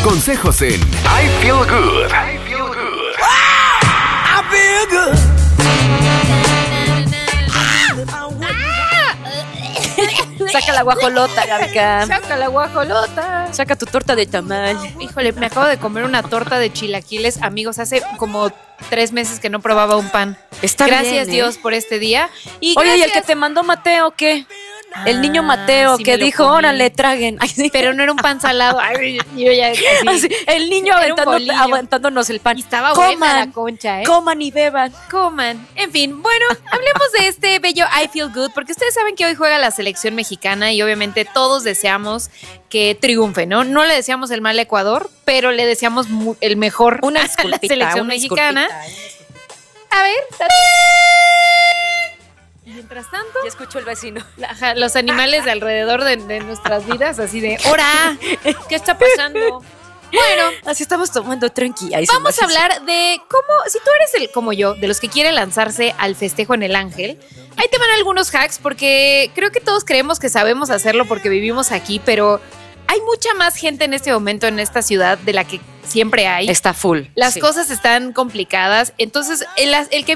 Consejos en I Feel Good. I Feel Good. I feel good. Saca la guajolota, Gabica. Saca la guajolota. Saca tu torta de tamal. Híjole, me acabo de comer una torta de chilaquiles, amigos, hace como 3 meses que no probaba un pan. Está Gracias bien, Dios por este día. Y Oye, ¿y el gracias- que te mandó Mateo qué? El niño Mateo sí que me lo dijo, comí. órale, traguen. Ay, sí. Pero no era un pan salado. Ay, yo ya así. Así, el niño Era un bolillo. aventándonos el pan. Y estaba buena la concha, ¿eh? Coman y beban. Coman. En fin, bueno, hablemos de este bello I Feel Good, porque ustedes saben que hoy juega la selección mexicana y obviamente todos deseamos que triunfe, ¿no? No le deseamos el mal a Ecuador, pero le deseamos el mejor Una a la disculpita, selección una mexicana. disculpita. A ver, y mientras tanto, Ya escucho el vecino. los animales de alrededor de nuestras vidas, así de, ¡hora! ¿Qué está pasando? Bueno, Así estamos tomando tranqui. Ahí vamos se a hablar de cómo, si tú eres como yo, de los que quieren lanzarse al festejo en el Ángel, ahí te van algunos hacks, porque creo que todos creemos que sabemos hacerlo porque vivimos aquí, pero hay mucha más gente en este momento en esta ciudad de la que siempre hay. Está full. Las sí. cosas están complicadas, entonces el que